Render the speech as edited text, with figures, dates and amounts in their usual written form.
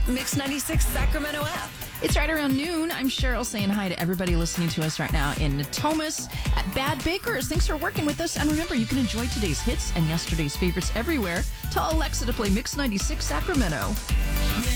Mix 96 Sacramento app. It's right around noon. I'm Cheryl saying hi to everybody listening to us right now in Natomas at Bad Bakers. Thanks for working with us. And remember, you can enjoy today's hits and yesterday's favorites everywhere. Tell Alexa to play Mix 96 Sacramento.